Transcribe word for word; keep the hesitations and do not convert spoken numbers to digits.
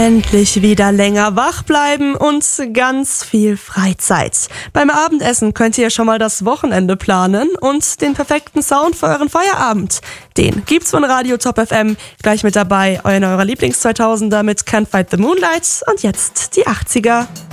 Endlich wieder länger wach bleiben und ganz viel Freizeit. Beim Abendessen könnt ihr schon mal das Wochenende planen und den perfekten Sound für euren Feierabend. Den gibt's von Radio Top F M. Gleich mit dabei, einer eurer Lieblings-zweitausender mit Can't Fight the Moonlight und jetzt die achtziger.